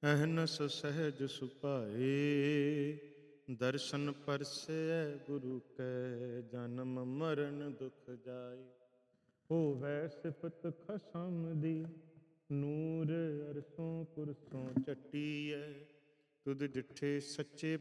ਅਹਨਸ ਸਹਿਜ ਸੁਭਾਏ। ਦਰਸ਼ਨ ਪਰਸੈ ਗੁਰੂ ਕੈ, ਜਨਮ ਮਰਨ ਦੁਖ ਜਾਏ। ਹੋਵੈ ਸਿਫਤ ਖਸਮ ਦੀ, ਨੂਰ ਅਰਸੋਂ ਕੁਰਸੋਂ ਚੱਟੀਐ। ਤੁਧ ਡਿਠੇ ਸੱਚੇ